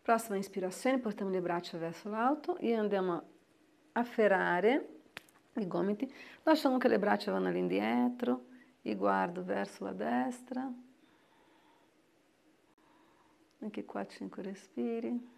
Prossima ispirazione, portiamo le braccia verso l'alto e andiamo a afferrare i gomiti, lasciamo che le braccia vanno all'indietro e guardo verso la destra, anche qua 5 respiri.